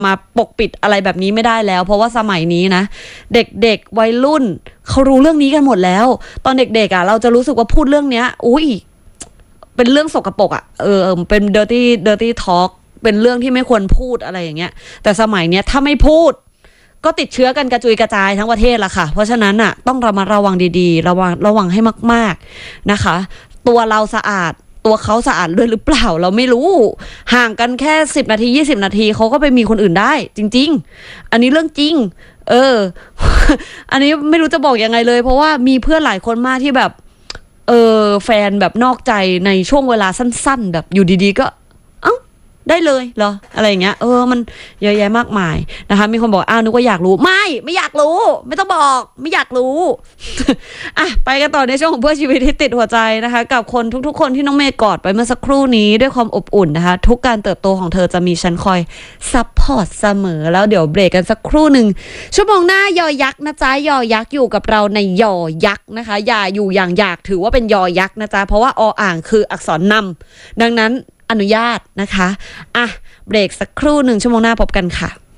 มาปกปิดอะไรแบบนี้ไม่ได้แล้วเพราะว่าสมัยนี้นะเด็กๆวัยรุ่นเขารู้เรื่องนี้กันหมดแล้วตอนเด็กๆเราจะรู้สึกว่าพูดเรื่องเนี้ยอุ้ยเป็นเรื่องสกปรกเป็น dirty talk เป็นเรื่องที่ไม่ควรพูดอะไรอย่างเงี้ยแต่สมัยเนี้ยถ้าไม่พูดก็ติดเชื้อกันกระจุยกระจายทั้งประเทศละค่ะเพราะฉะนั้นต้องระมัดระวังดีๆระวังให้มากๆนะคะตัวเราสะอาดตัวเขาสะอาดด้วยหรือเปล่าเราไม่รู้ห่างกันแค่10 นาที20 นาทีเขาก็ไปมีคนอื่นได้จริงๆอันนี้เรื่องจริงอันนี้ไม่รู้จะบอกยังไงเลยเพราะว่ามีเพื่อนหลายคนมากที่แบบแฟนแบบนอกใจในช่วงเวลาสั้นๆแบบอยู่ดีๆก็ได้เลยเหรออะไรอย่างเงี้ยมันเยอะแยะมากมายนะคะมีคนบอกนึกว่าอยากรู้ไม่อยากรู้ไม่ต้องบอกไม่อยากรู้ ไปกันต่อในช่วงของเพื่อชีวิตที่ติดหัวใจนะคะกับคนทุกๆคนที่น้องเมย์กอดไปเมื่อสักครู่นี้ด้วยความอบอุ่นนะคะทุกการเติบโตของเธอจะมีฉันคอยซัพพอร์ตเสมอแล้วเดี๋ยวเบรกกันสักครู่หนึ่งชั่วโมงหน้ายอยักษ์นะจ๊ะยอยักษ์อยู่กับเราในยอยักษ์นะคะอย่าอยู่อย่างอยากถือว่าเป็นยอยักษ์นะจ๊ะเพราะว่าอ่างคืออักษรนำดังนั้นอนุญาตนะคะเบรกสักครู่หนึ่งชั่วโมงหน้าพบกันค่ะ